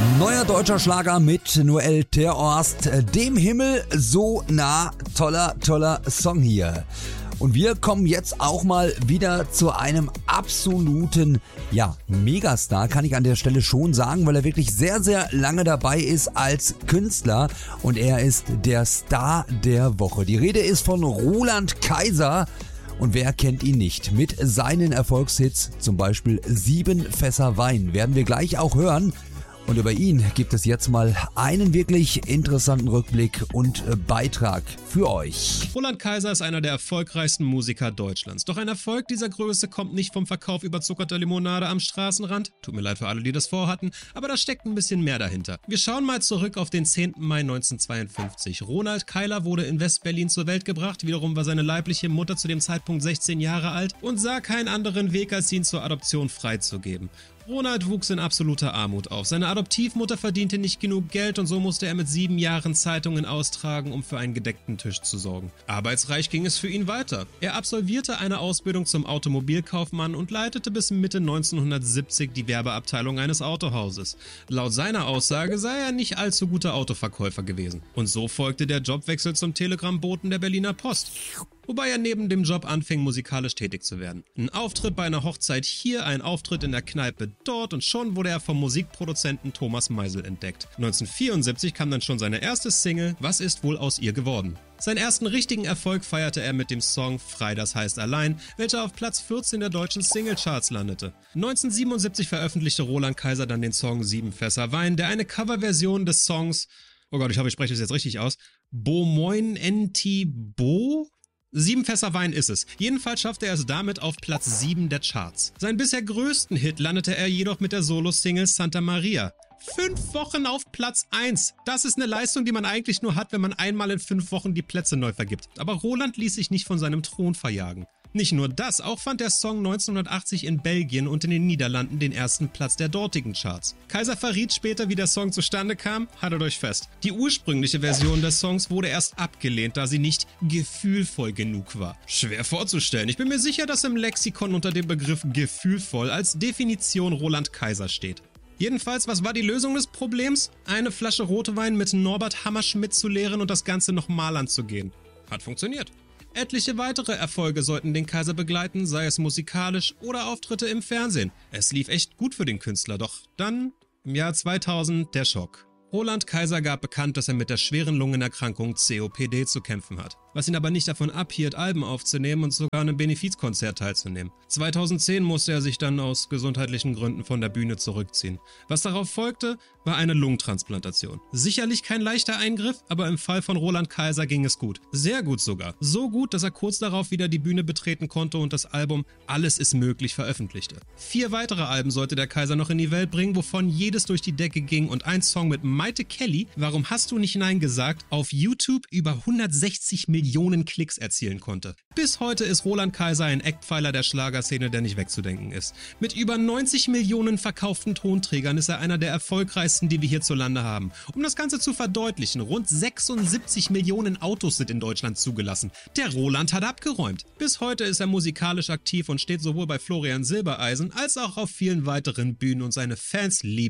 Neuer deutscher Schlager mit Noel Terhorst, dem Himmel so nah, toller Song hier. Und wir kommen jetzt auch mal wieder zu einem absoluten, Megastar, kann ich an der Stelle schon sagen, weil er wirklich sehr, sehr lange dabei ist als Künstler und er ist der Star der Woche. Die Rede ist von Roland Kaiser. Und wer kennt ihn nicht? Mit seinen Erfolgshits, zum Beispiel 7 Fässer Wein, werden wir gleich auch hören. Und über ihn gibt es jetzt mal einen wirklich interessanten Rückblick und Beitrag für euch. Roland Kaiser ist einer der erfolgreichsten Musiker Deutschlands. Doch ein Erfolg dieser Größe kommt nicht vom Verkauf überzuckerter Limonade am Straßenrand. Tut mir leid für alle, die das vorhatten, aber da steckt ein bisschen mehr dahinter. Wir schauen mal zurück auf den 10. Mai 1952. Roland Kaiser wurde in West-Berlin zur Welt gebracht. Wiederum war seine leibliche Mutter zu dem Zeitpunkt 16 Jahre alt und sah keinen anderen Weg, als ihn zur Adoption freizugeben. Ronald wuchs in absoluter Armut auf. Seine Adoptivmutter verdiente nicht genug Geld und so musste er mit 7 Jahren Zeitungen austragen, um für einen gedeckten Tisch zu sorgen. Arbeitsreich ging es für ihn weiter. Er absolvierte eine Ausbildung zum Automobilkaufmann und leitete bis Mitte 1970 die Werbeabteilung eines Autohauses. Laut seiner Aussage sei er nicht allzu guter Autoverkäufer gewesen. Und so folgte der Jobwechsel zum Telegrammboten der Berliner Post. Wobei er neben dem Job anfing, musikalisch tätig zu werden. Ein Auftritt bei einer Hochzeit hier, ein Auftritt in der Kneipe dort und schon wurde er vom Musikproduzenten Thomas Meisel entdeckt. 1974 kam dann schon seine erste Single, Was ist wohl aus ihr geworden? Seinen ersten richtigen Erfolg feierte er mit dem Song Frei, das heißt allein, welcher auf Platz 14 der deutschen Singlecharts landete. 1977 veröffentlichte Roland Kaiser dann den Song 7 Fässer Wein, der eine Coverversion des Songs, oh Gott, ich hoffe, ich spreche das jetzt richtig aus, Bo Moin Enti Bo? 7 Fässer Wein ist es. Jedenfalls schaffte er es damit auf Platz 7 der Charts. Seinen bisher größten Hit landete er jedoch mit der Solo-Single Santa Maria. 5 Wochen auf Platz 1. Das ist eine Leistung, die man eigentlich nur hat, wenn man einmal in 5 Wochen die Plätze neu vergibt. Aber Roland ließ sich nicht von seinem Thron verjagen. Nicht nur das, auch fand der Song 1980 in Belgien und in den Niederlanden den ersten Platz der dortigen Charts. Kaiser verriet später, wie der Song zustande kam, haltet euch fest. Die ursprüngliche Version des Songs wurde erst abgelehnt, da sie nicht gefühlvoll genug war. Schwer vorzustellen. Ich bin mir sicher, dass im Lexikon unter dem Begriff gefühlvoll als Definition Roland Kaiser steht. Jedenfalls, was war die Lösung des Problems? Eine Flasche Rotwein mit Norbert Hammerschmidt zu leeren und das Ganze nochmal anzugehen. Hat funktioniert. Etliche weitere Erfolge sollten den Kaiser begleiten, sei es musikalisch oder Auftritte im Fernsehen. Es lief echt gut für den Künstler, doch dann, im Jahr 2000, der Schock. Roland Kaiser gab bekannt, dass er mit der schweren Lungenerkrankung COPD zu kämpfen hat, was ihn aber nicht davon abhielt, Alben aufzunehmen und sogar an einem Benefizkonzert teilzunehmen. 2010 musste er sich dann aus gesundheitlichen Gründen von der Bühne zurückziehen. Was darauf folgte, war eine Lungentransplantation. Sicherlich kein leichter Eingriff, aber im Fall von Roland Kaiser ging es gut. Sehr gut sogar. So gut, dass er kurz darauf wieder die Bühne betreten konnte und das Album Alles ist möglich veröffentlichte. 4 weitere Alben sollte der Kaiser noch in die Welt bringen, wovon jedes durch die Decke ging und ein Song mit Maite Kelly, Warum hast du nicht Nein gesagt, auf YouTube über 160 Millionen Klicks erzielen konnte. Bis heute ist Roland Kaiser ein Eckpfeiler der Schlagerszene, der nicht wegzudenken ist. Mit über 90 Millionen verkauften Tonträgern ist er einer der erfolgreichsten, die wir hierzulande haben. Um das Ganze zu verdeutlichen, rund 76 Millionen Autos sind in Deutschland zugelassen. Der Roland hat abgeräumt. Bis heute ist er musikalisch aktiv und steht sowohl bei Florian Silbereisen als auch auf vielen weiteren Bühnen und seine Fans lieben